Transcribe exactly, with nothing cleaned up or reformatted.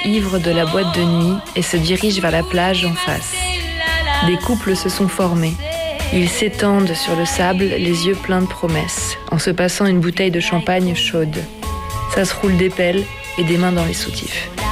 ivres de la boîte de nuit et se dirigent vers la plage en face. Des couples se sont formés. Ils s'étendent sur le sable, les yeux pleins de promesses, en se passant une bouteille de champagne chaude. Ça se roule des pelles et des mains dans les soutifs.